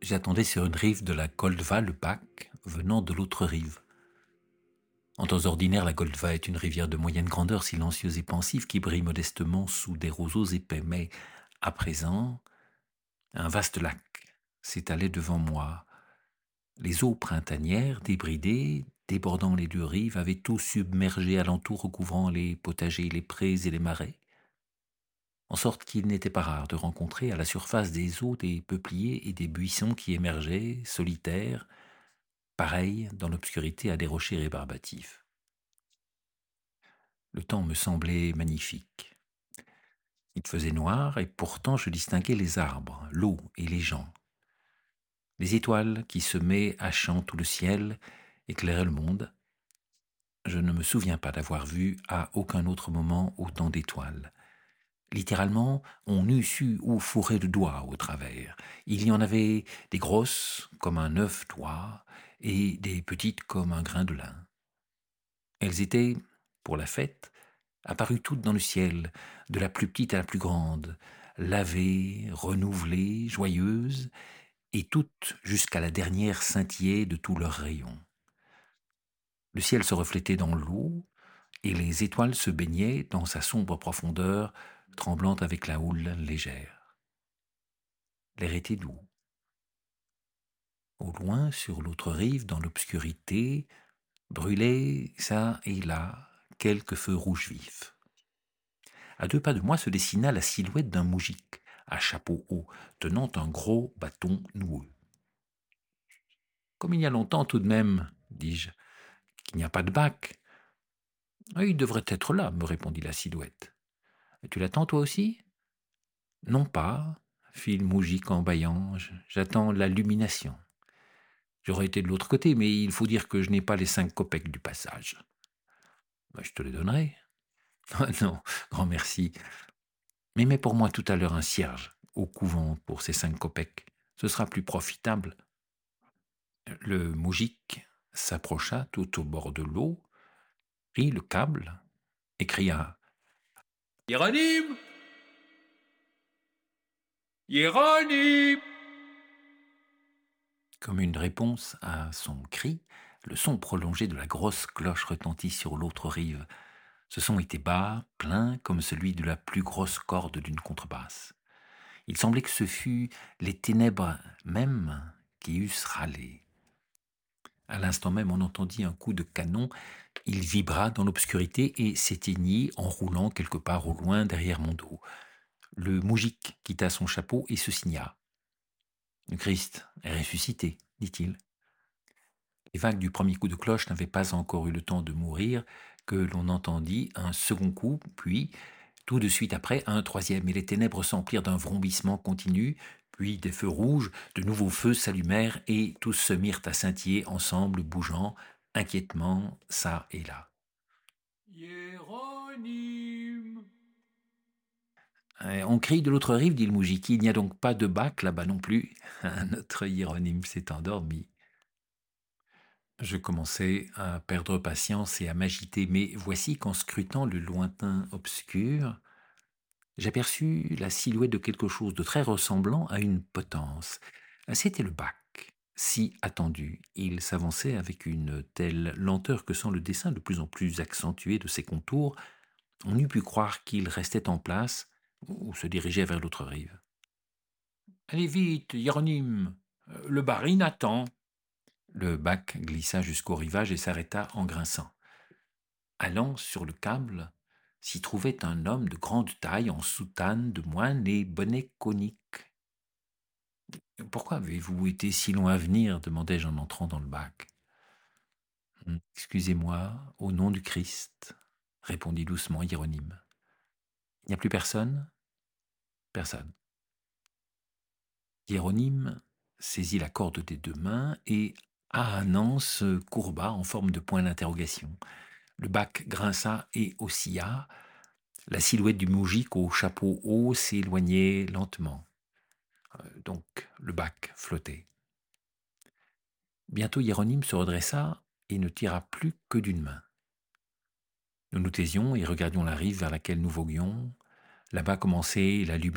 J'attendais sur une rive de la Goldva le bac venant de l'autre rive. En temps ordinaire, la Goldva est une rivière de moyenne grandeur, silencieuse et pensive, qui brille modestement sous des roseaux épais. Mais, à présent, un vaste lac s'étalait devant moi. Les eaux printanières, débridées, débordant les deux rives, avaient tout submergé alentour, recouvrant les potagers, les prés et les marais, en sorte qu'il n'était pas rare de rencontrer à la surface des eaux des peupliers et des buissons qui émergeaient, solitaires, pareils dans l'obscurité à des rochers rébarbatifs. Le temps me semblait magnifique. Il faisait noir et pourtant je distinguais les arbres, l'eau et les gens. Les étoiles qui semaient hachant tout le ciel éclairaient le monde. Je ne me souviens pas d'avoir vu à aucun autre moment autant d'étoiles. Littéralement, on eût su où fourrer le doigt au travers. Il y en avait des grosses comme un œuf d'oie et des petites comme un grain de lin. Elles étaient, pour la fête, apparues toutes dans le ciel, de la plus petite à la plus grande, lavées, renouvelées, joyeuses, et toutes jusqu'à la dernière scintillaient de tous leurs rayons. Le ciel se reflétait dans l'eau, et les étoiles se baignaient dans sa sombre profondeur, tremblant avec la houle légère. L'air était doux. Au loin, sur l'autre rive, dans l'obscurité, brûlaient, çà et là, quelques feux rouges vifs. À 2 pas de moi se dessina la silhouette d'un moujik, à chapeau haut, tenant un gros bâton noueux. « Comme il y a longtemps tout de même, dis-je, qu'il n'y a pas de bac. »« Il devrait être là, me répondit la silhouette. »« Tu l'attends toi aussi ?»« Non pas, fit le moujik en bâillant, j'attends l'illumination. J'aurais été de l'autre côté, mais il faut dire que je n'ai pas les 5 kopecks du passage. »« Je te les donnerai. »« Non, grand merci. Mais mets pour moi tout à l'heure un cierge au couvent pour ces 5 kopecks. Ce sera plus profitable. » Le moujik s'approcha tout au bord de l'eau, prit le câble et cria « Hieronyme ! Hieronyme !» Comme une réponse à son cri, le son prolongé de la grosse cloche retentit sur l'autre rive. Ce son était bas, plein, comme celui de la plus grosse corde d'une contrebasse. Il semblait que ce fût les ténèbres mêmes qui eussent râlé. À l'instant même, on entendit un coup de canon. Il vibra dans l'obscurité et s'éteignit en roulant quelque part au loin derrière mon dos. Le moujik quitta son chapeau et se signa. « Le Christ est ressuscité, dit-il. » Les vagues du premier coup de cloche n'avaient pas encore eu le temps de mourir que l'on entendit un second coup, puis, tout de suite après, un troisième, et les ténèbres s'emplirent d'un vrombissement continu, puis des feux rouges, de nouveaux feux s'allumèrent, et tous se mirent à scintiller ensemble, bougeant, inquiètement, çà et là. « Hieronyme !» On crie de l'autre rive, dit le moujik. Il n'y a donc pas de bac là-bas non plus. Notre Hieronyme s'est endormi. Je commençais à perdre patience et à m'agiter, mais voici qu'en scrutant le lointain obscur, j'aperçus la silhouette de quelque chose de très ressemblant à une potence. C'était le bac, si attendu. Il s'avançait avec une telle lenteur que, sans le dessin de plus en plus accentué de ses contours, on eût pu croire qu'il restait en place ou se dirigeait vers l'autre rive. « Allez vite, Hieronyme, le barine attend !» Le bac glissa jusqu'au rivage et s'arrêta en grinçant. Allant sur le câble, s'y trouvait un homme de grande taille en soutane de moine et bonnet conique. « Pourquoi avez-vous été si long à venir ?» demandai-je en entrant dans le bac. « Excusez-moi, au nom du Christ, » répondit doucement Hieronyme. « Il n'y a plus personne ?»« Personne. » Hieronyme saisit la corde des 2 mains et, ahanant, se courba en forme de point d'interrogation. Le bac grinça et oscilla. La silhouette du moujik au chapeau haut s'éloignait lentement. Donc le bac flottait. Bientôt Hieronyme se redressa et ne tira plus que d'une main. Nous nous taisions et regardions la rive vers laquelle nous voguions. Là-bas commençait la lumière